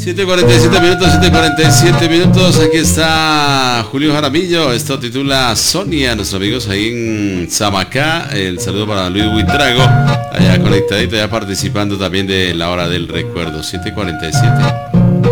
7:47 minutos, 7:47 minutos. Aquí está Julio Jaramillo. Esto titula Sonia, nuestros amigos ahí en Zamacá. El saludo para Luis Buitrago, allá conectadito, ya participando también de la hora del recuerdo. 7:47.